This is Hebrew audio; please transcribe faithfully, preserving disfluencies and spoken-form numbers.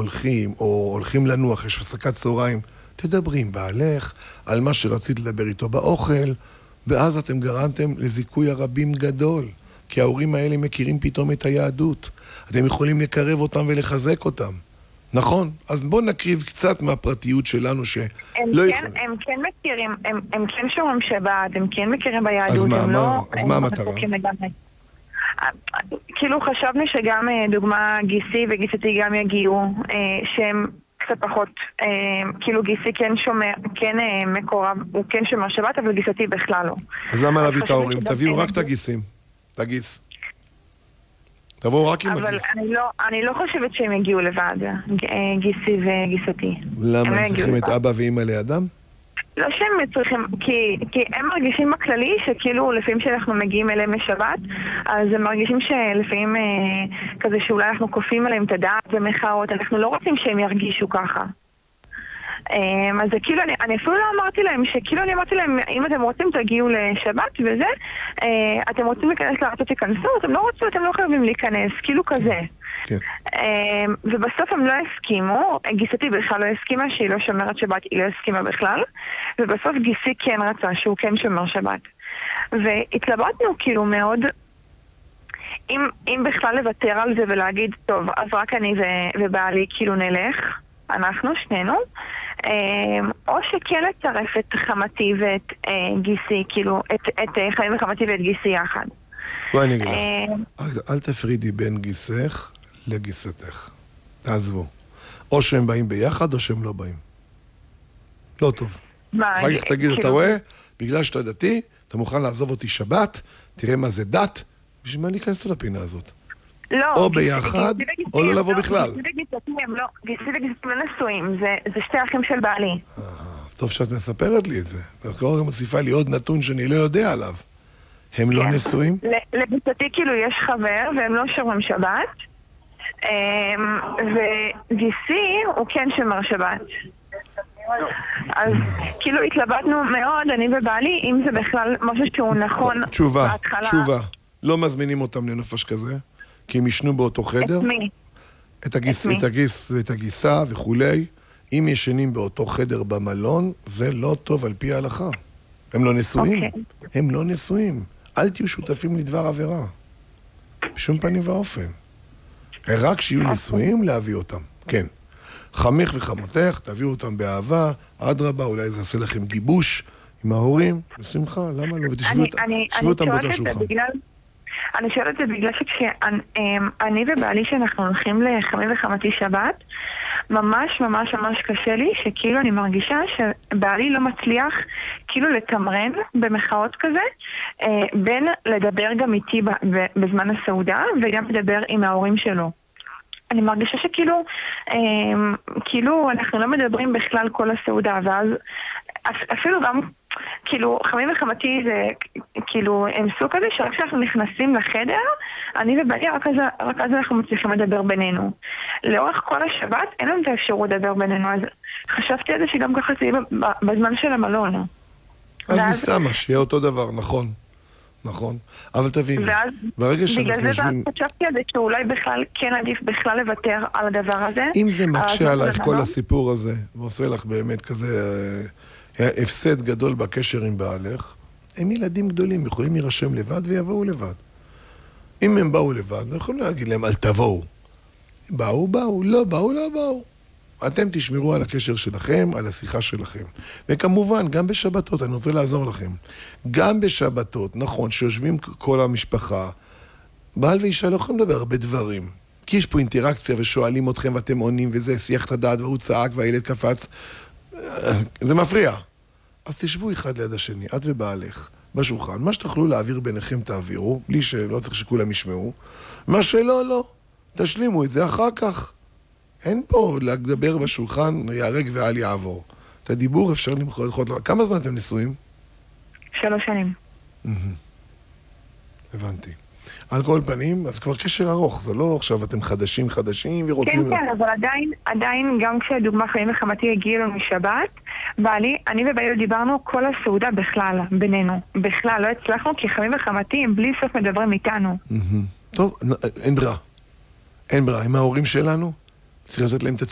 הולכים, או הולכים לנוח, יש הפסקת צהריים, תדברי עם בעלך על מה שרצית לדבר איתו באוכל, ואז אתם גרמתם לזיכוי הרבים גדול, כי ההורים האלה מכירים פתאום את היהדות. אתם יכולים לקרב אותם ולחזק אותם. נכון? אז בואו נקריב קצת מהפרטיות שלנו שלא יכולים. הם כן מכירים, הם, הם כן שומרים שבת, הם כן מכירים ביהדות. אז מה, הם מה, לא, אז הם מה לא המטרה? כאילו חשבנו שגם דוגמה גיסי וגיסתי גם יגיעו, שהם קצת פחות, כאילו גיסי כן שומר, כן מקורב, הוא כן שומר שבת, אבל גיסתי בכלל לא. אז למה להביא את ההורים? תביאו רק את הגיסים. את הגיס. תבואו רק עם הגיס. אבל אני לא, אני לא חושבת שהם יגיעו לבד, גיסי וגיסתי. למה? הם צריכים את אבא ואמא לידם? לא שהם צריכים, כי, כי הם מרגישים בכללי שכאילו לפעמים שאנחנו מגיעים אליהם לשבת, אז הם מרגישים שלפעמים אה, כזה שאולי אנחנו כופים עליהם את הדעת ומחאות, אנחנו לא רוצים שהם ירגישו ככה. אה, אז זה כאילו, אני, אני אפילו לא אמרתי להם, שכאילו אני אמרתי להם, אם אתם רוצים תגיעו לשבת וזה, אה, אתם רוצים להיכנס לארצות תיכנסו, אתם לא רוצים, אתם לא חייבים להיכנס, כאילו כזה. כן. ובסוף הם לא הסכימו, גיסתי בכלל לא הסכימה שהיא לא שומרת שבת, היא לא הסכימה בכלל, ובסוף גיסי כן רצה שהוא כן שומר שבת. והתלבטנו כאילו מאוד, אם, אם בכלל לוותר על זה ולהגיד, טוב, אז רק אני ו- ובעלי כאילו נלך, אנחנו שנינו, או שכן לצרף את חמתי ואת גיסי, כאילו, את, את חיים וחמתי ואת גיסי יחד. בואי אני אגיד לך, אל תפרידי בין גיסך לגיסתך. תעזבו. או שהם באים ביחד או שהם לא באים. לא טוב. אחר כך תגיד, אתה רואה? בגלל שאתה דתי, אתה מוכן לעזוב אותי שבת, תראה מה זה דת, בשביל מה להיכנס לפינה הזאת? או ביחד, או לא לבוא בכלל. גיסי וגיסתי לא נשואים, זה שתי אחים של בעלי. טוב שאת מספרת לי את זה. ואת כבר גם מוסיפה לי עוד נתון שאני לא יודע עליו. הם לא נשואים? לגיסתי כאילו יש חבר והם לא שומרים שבת, וגיסי הוא כן שומר שבת. אז כאילו התלבטנו מאוד, אני ובעלי, אם זה בכלל משהו שהוא נכון בהתחלה. תשובה, תשובה. לא מזמינים אותם לנופש כזה, כי הם ישנו באותו חדר. את מי? את הגיס, את הגיס ואת הגיסה וכולי. אם ישנים באותו חדר במלון, זה לא טוב על פי ההלכה. הם לא נשואים. הם לא נשואים. אל תהיו שותפים לדבר עבירה. בשום פנים ואופן. רק שיהיו נשואים להביא אותם. כן. חמך וחמותך, תביאו אותם באהבה, עד רבה, אולי זה עושה לכם גיבוש עם ההורים. בשמחה, למה לא? ותשבו אותם באותו שולחן. אני שואלת את זה בגלל שכשאני ובעלי שאנחנו הולכים לחמי וחמתי שבת, ממש ממש ממש קשה לי שכאילו אני מרגישה שבעלי לא מצליח כאילו לתמרן במחאות כזה בין לדבר גם איתי בזמן הסעודה וגם לדבר עם ההורים שלו. אני מרגישה שכאילו כאילו אנחנו לא מדברים בכלל כל הסעודה, ואז אפילו גם כאילו חמי וחמתי זה כאילו הם סוג כזה שרק כשאנחנו נכנסים לחדר אני ובעלי רק אז, רק אז אנחנו מצליחים לדבר בינינו. לאורך כל השבת אין לנו את האפשרות לדבר בינינו, אז חשבתי על זה שגם ככה זה יהיה בזמן של המלון. אז מסתמה, שיהיה אותו דבר, נכון. נכון, אבל תביני, ברגע שאנחנו יושבים... בגלל זה חשבתי על זה שאולי בכלל כן עדיף בכלל לוותר על הדבר הזה. אם זה מקשה עלייך כל הסיפור הזה, ועושה לך באמת כזה הפסד גדול בקשר עם בעלך, הם ילדים גדולים, יכולים להירשם לבד ויבואו לבד. אם הם באו לבד, לא יכולים להגיד להם, אל תבואו. באו, באו, לא באו, לא באו. אתם תשמרו על הקשר שלכם, על השיחה שלכם. וכמובן, גם בשבתות, אני רוצה לעזור לכם. גם בשבתות, נכון, שיושבים כל המשפחה, בעל ואישה לא יכולים לדבר הרבה דברים. כי יש פה אינטראקציה ושואלים אתכם ואתם עונים וזה, שיח את הדעת והוא צעק והילד קפץ. זה מפריע. אז תשבו אחד ליד השני, את ובעלך, בשולחן. מה שתוכלו להעביר ביניכם תעבירו, בלי שלא צריך שכולם ישמעו. מה שלא, לא. תשלימו את זה אחר כך. אין פה לדבר בשולחן, יהרג ואל יעבור. את הדיבור אפשר למחול ללכות... כמה זמן אתם נשואים? שלוש שנים. הבנתי. על כל פנים, אז כבר קשר ארוך, זה לא עכשיו אתם חדשים חדשים ורוצים... כן, כן, אבל עדיין, עדיין, גם כשדוגמה חיים וחמתי הגיעו לנו משבת, בעלי, אני ובעלי דיברנו כל הסעודה בכלל, בינינו. בכלל, לא הצלחנו, כי חיים וחמתי הם בלי סוף מדברים איתנו. טוב, אין ברירה. אין ברירה. עם ההורים שלנו, צריך לתת להם את